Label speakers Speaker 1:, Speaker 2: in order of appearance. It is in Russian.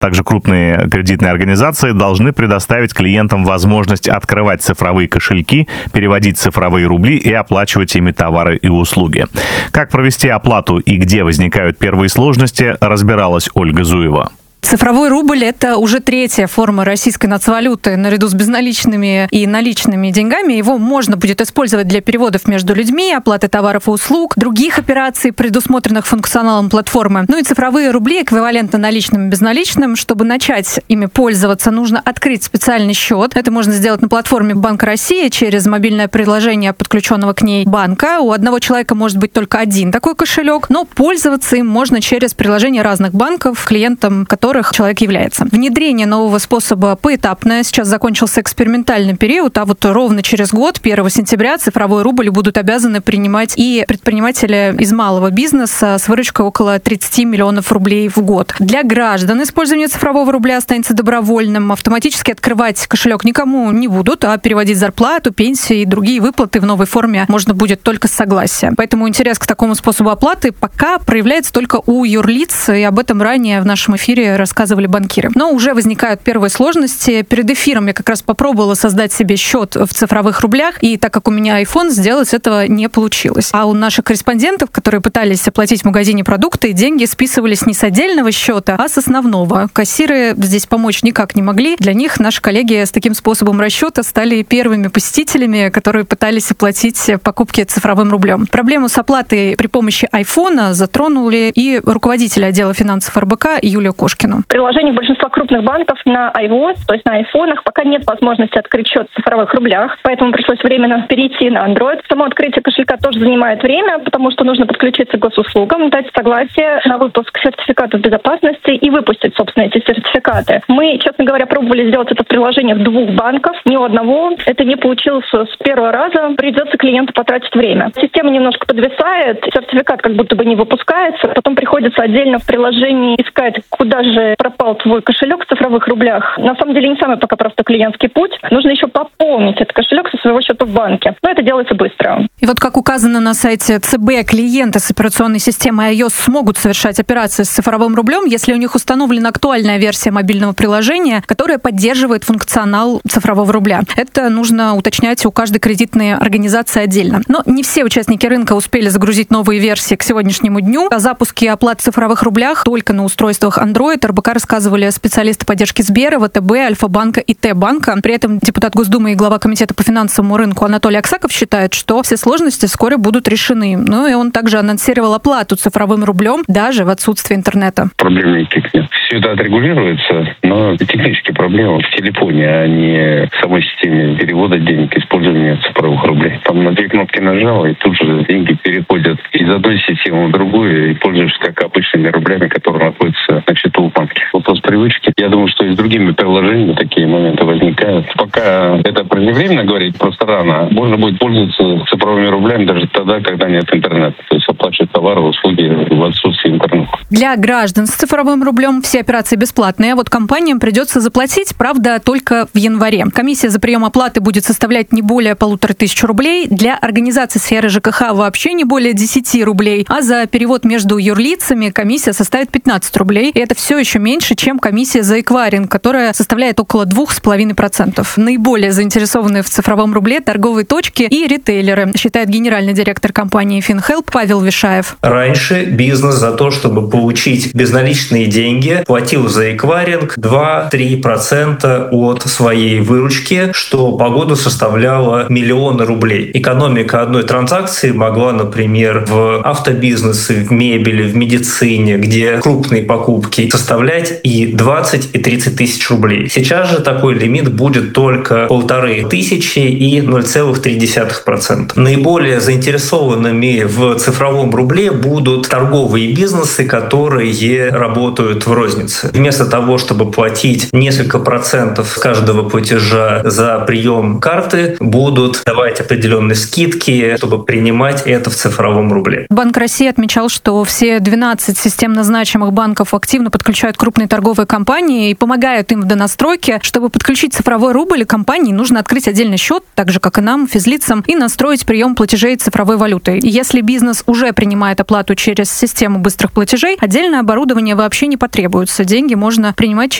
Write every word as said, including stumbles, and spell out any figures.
Speaker 1: Также крупные кредитные организации должны предоставить клиентам возможность открывать цифровые кошельки, переводить цифровые рубли и оплачивать ими товары и услуги. Как провести оплату и где возникают первые сложности, разбиралась Ольга Зуева.
Speaker 2: Цифровой рубль – это уже третья форма российской нацвалюты. Наряду с безналичными и наличными деньгами его можно будет использовать для переводов между людьми, оплаты товаров и услуг, других операций, предусмотренных функционалом платформы. Ну и цифровые рубли эквивалентно наличным и безналичным. Чтобы начать ими пользоваться, нужно открыть специальный счет. Это можно сделать на платформе Банка России через мобильное приложение, подключенного к ней банка. У одного человека может быть только один такой кошелек, но пользоваться им можно через приложения разных банков, клиентам которых человек является. Внедрение нового способа поэтапное. Сейчас закончился экспериментальный период, а вот ровно через год, первого сентября, цифровой рубль будут обязаны принимать и предприниматели из малого бизнеса с выручкой около тридцать миллионов рублей в год. Для граждан использование цифрового рубля останется добровольным. Автоматически открывать кошелек никому не будут, а переводить зарплату, пенсии и другие выплаты в новой форме можно будет только с согласия. Поэтому интерес к такому способу оплаты пока проявляется только у юрлиц, и об этом ранее в нашем эфире рассказывали банкиры. Но уже возникают первые сложности. Перед эфиром я как раз попробовала создать себе счет в цифровых рублях, и так как у меня iPhone, сделать этого не получилось. А у наших корреспондентов, которые пытались оплатить в магазине продукты, деньги списывались не с отдельного счета, а с основного. Кассиры здесь помочь никак не могли. Для них наши коллеги с таким способом расчета стали первыми посетителями, которые пытались оплатить покупки цифровым рублем. Проблему с оплатой при помощи iPhone затронули и руководитель отдела финансов эр бэ ка Юлия Кошкина.
Speaker 3: В приложениях большинства крупных банков на iOS, то есть на айфонах, пока нет возможности открыть счет в цифровых рублях, поэтому пришлось временно перейти на Android. Само открытие кошелька тоже занимает время, потому что нужно подключиться к госуслугам, дать согласие на выпуск сертификатов безопасности и выпустить, собственно, эти сертификаты. Мы, честно говоря, пробовали сделать это в приложениях двух банков, ни у одного. Это не получилось с первого раза, придется клиенту потратить время. Система немножко подвисает, сертификат как будто бы не выпускается, потом приходится отдельно в приложении искать, куда же пропал твой кошелек в цифровых рублях. На самом деле не самый пока просто клиентский путь. Нужно еще пополнить этот кошелек со своего счета в банке. Но это делается быстро.
Speaker 2: И вот как указано на сайте ЦБ, клиенты с операционной системой iOS смогут совершать операции с цифровым рублем, если у них установлена актуальная версия мобильного приложения, которая поддерживает функционал цифрового рубля. Это нужно уточнять у каждой кредитной организации отдельно. Но не все участники рынка успели загрузить новые версии к сегодняшнему дню. О запуске оплат в цифровых рублях только на устройствах Android эр бэ ка рассказывали специалисты поддержки Сбера, вэ тэ бэ, Альфа-банка и Т-банка. При этом депутат Госдумы и глава комитета по финансовому рынку Анатолий Аксаков считает, что все сложности вскоре будут решены. Ну и он также анонсировал оплату цифровым рублем даже в отсутствии интернета.
Speaker 4: Проблем никаких нет. Все это отрегулируется, но технические проблемы в телефоне, а не в самой системе перевода денег, использования цифровых рублей. Там на две кнопки нажал, и тут же деньги переходят из одной системы в другую, и пользуешься как обычными рублями, которые находятся на счету в банке. Вопрос привычки. Я думаю, что и с другими приложениями такие моменты возникают. Пока это преждевременно говорить, просто рано. Можно будет пользоваться цифровыми рублями даже тогда, когда нет интернета. То есть оплачивать товары, услуги в отсутствии интернета.
Speaker 2: Для граждан с цифровым рублем все операции бесплатные, а вот компаниям придется заплатить, правда, только в январе. Комиссия за прием оплаты будет составлять не более полутора тысяч рублей. Для организации сферы жэ ка ха вообще не более десяти рублей. А за перевод между юрлицами комиссия составит пятнадцать рублей. И это все еще меньше, чем комиссия за эквайринг, которая составляет около двух с половиной процентов. Наиболее заинтересованные в цифровом рубле торговые точки и ритейлеры, считает генеральный директор компании FinHelp Павел Вишаев.
Speaker 5: Раньше бизнес за то, чтобы получить безналичные деньги, платил за эквайринг два-три процента от своей выручки, что по году составляло миллионы рублей. Экономика одной транзакции могла, например, в автобизнесе, в мебели, в медицине, где крупные покупки, составлять и двадцать, и тридцать тысяч рублей. Сейчас же такой лимит будет только полторы тысячи и ноль целых три десятых процента. Наиболее заинтересованными в цифровом рубле будут торговые бизнесы, которые работают в рознице. Вместо того, чтобы платить несколько процентов с каждого платежа за прием карты, будут давать определенные скидки, чтобы принимать это в цифровом рубле.
Speaker 2: Банк России отмечал, что все двенадцать системно значимых банков активно подключают крупные торговые компании и помогают им в донастройке. Чтобы подключить цифровой рубль, компании нужно открыть отдельный счет, так же, как и нам, физлицам, и настроить прием платежей цифровой валютой. Если бизнес уже уже принимает оплату через систему быстрых платежей, отдельное оборудование вообще не потребуется. Деньги можно принимать